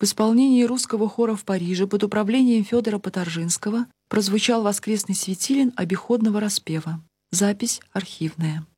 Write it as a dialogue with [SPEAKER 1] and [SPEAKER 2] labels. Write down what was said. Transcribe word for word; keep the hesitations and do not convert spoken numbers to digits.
[SPEAKER 1] В исполнении русского хора в Париже под управлением Федора Поторжинского прозвучал воскресный светилин обиходного распева. Запись архивная.